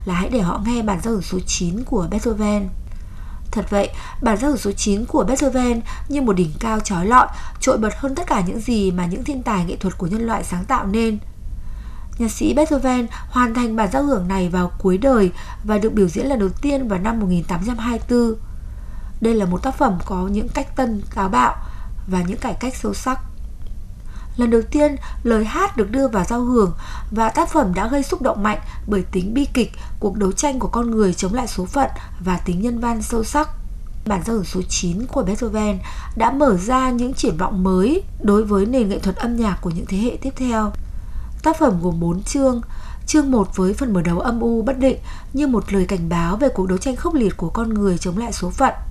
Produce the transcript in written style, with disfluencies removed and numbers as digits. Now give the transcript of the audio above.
là hãy để họ nghe bản giao hưởng số 9 của Beethoven. Thật vậy, bản giao hưởng số 9 của Beethoven như một đỉnh cao chói lọi, trội bật hơn tất cả những gì mà những thiên tài nghệ thuật của nhân loại sáng tạo nên. Nhạc sĩ Beethoven hoàn thành bản giao hưởng này vào cuối đời và được biểu diễn lần đầu tiên vào năm 1824. Đây là một tác phẩm có những cách tân táo bạo và những cải cách sâu sắc. Lần đầu tiên, lời hát được đưa vào giao hưởng và tác phẩm đã gây xúc động mạnh bởi tính bi kịch, cuộc đấu tranh của con người chống lại số phận và tính nhân văn sâu sắc. Bản giao hưởng số 9 của Beethoven đã mở ra những triển vọng mới đối với nền nghệ thuật âm nhạc của những thế hệ tiếp theo. Tác phẩm gồm 4 chương. Chương 1 với phần mở đầu âm u bất định như một lời cảnh báo về cuộc đấu tranh khốc liệt của con người chống lại số phận.